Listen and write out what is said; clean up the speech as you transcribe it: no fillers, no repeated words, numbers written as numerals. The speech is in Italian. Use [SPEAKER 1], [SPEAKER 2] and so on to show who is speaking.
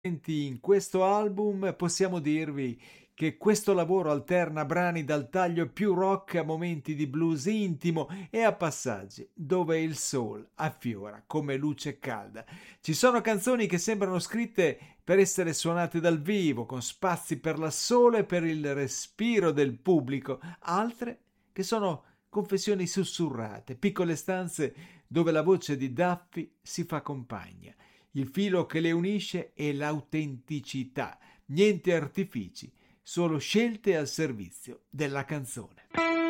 [SPEAKER 1] In questo album possiamo dirvi che questo lavoro alterna brani dal taglio più rock a momenti di blues intimo e a passaggi dove il soul affiora come luce calda. Ci sono canzoni che sembrano scritte per essere suonate dal vivo, con spazi per l'assolo e per il respiro del pubblico, altre che sono confessioni sussurrate, piccole stanze dove la voce di Duffy si fa compagna. Il filo che le unisce è l'autenticità, niente artifici, solo scelte al servizio della canzone.